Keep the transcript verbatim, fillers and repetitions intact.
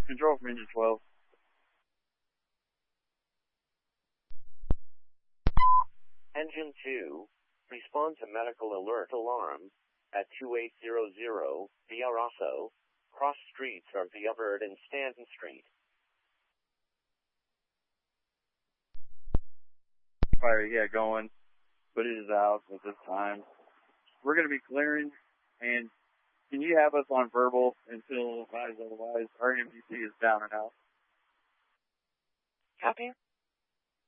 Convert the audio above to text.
Control from engine twelve. Engine two, respond to medical alert alarm at two eight zero zero via Rosso, cross streets of the Hubbard and Stanton Street. Fire, yeah, going, but it is out at this time. We're going to be clearing, and can you have us on verbal until advised otherwise? Our M P C is down and out. Copy.